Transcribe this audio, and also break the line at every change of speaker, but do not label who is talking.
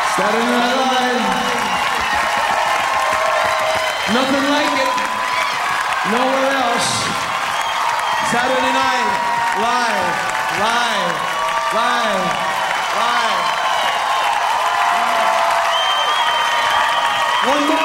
Saturday Night Live. Nothing like it. Nowhere else. Saturday Night Live. Live. Live.